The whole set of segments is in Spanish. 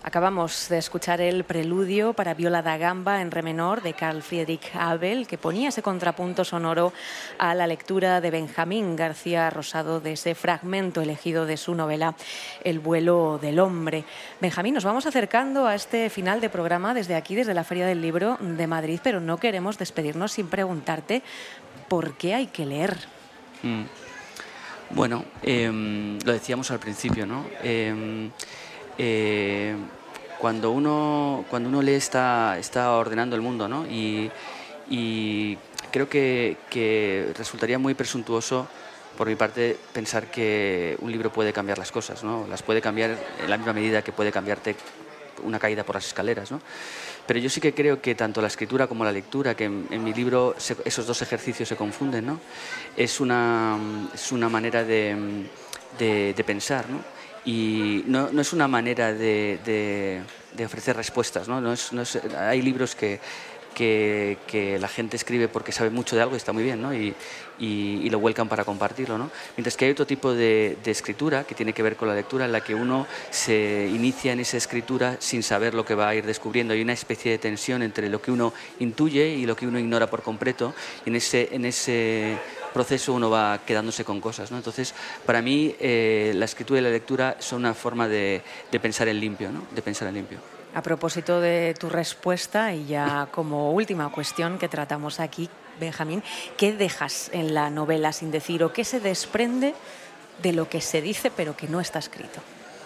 Acabamos de escuchar el preludio para viola da gamba en re menor de Carl Friedrich Abel, que ponía ese contrapunto sonoro a la lectura de Benjamín García Rosado de ese fragmento elegido de su novela El vuelo del hombre. Benjamín, nos vamos acercando a este final de programa desde aquí, desde la Feria del Libro de Madrid, pero no queremos despedirnos sin preguntarte por qué hay que leer. Bueno, lo decíamos al principio, ¿no? Cuando uno lee está ordenando el mundo, ¿no? Y creo que resultaría muy presuntuoso por mi parte pensar que un libro puede cambiar las cosas, ¿no? Las puede cambiar en la misma medida que puede cambiarte una caída por las escaleras, ¿no? Pero yo sí que creo que tanto la escritura como la lectura, que en mi libro esos dos ejercicios se confunden, ¿no? Es una manera de pensar, ¿no? Y no es una manera de ofrecer respuestas, ¿no? Hay libros que la gente escribe porque sabe mucho de algo y está muy bien, ¿no? Y lo vuelcan para compartirlo, ¿no? Mientras que hay otro tipo de escritura que tiene que ver con la lectura, en la que uno se inicia en esa escritura sin saber lo que va a ir descubriendo. Hay una especie de tensión entre lo que uno intuye y lo que uno ignora por completo, y en ese proceso uno va quedándose con cosas, ¿no? Entonces, para mí, la escritura y la lectura son una forma de pensar en limpio, ¿no? De pensar en limpio. A propósito de tu respuesta, y ya como última cuestión que tratamos aquí, Benjamín, ¿qué dejas en la novela sin decir o qué se desprende de lo que se dice pero que no está escrito?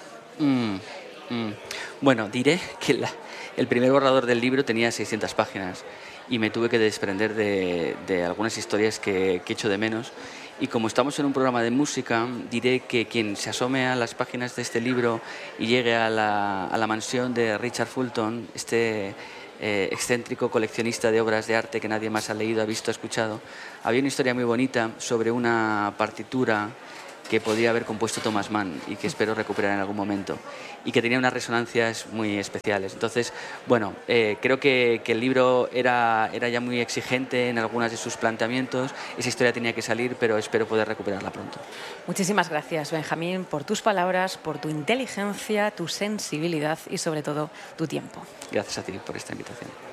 Bueno, diré que el primer borrador del libro tenía 600 páginas y me tuve que desprender de algunas historias que echo de menos. Y como estamos en un programa de música, diré que quien se asome a las páginas de este libro y llegue a la mansión de Richard Fulton, este excéntrico coleccionista de obras de arte que nadie más ha leído, ha visto, ha escuchado, había una historia muy bonita sobre una partitura que podía haber compuesto Thomas Mann y que espero recuperar en algún momento, y que tenía unas resonancias muy especiales. Entonces, bueno, creo que el libro era ya muy exigente en algunos de sus planteamientos. Esa historia tenía que salir, pero espero poder recuperarla pronto. Muchísimas gracias, Benjamín, por tus palabras, por tu inteligencia, tu sensibilidad y sobre todo tu tiempo. Gracias a ti por esta invitación.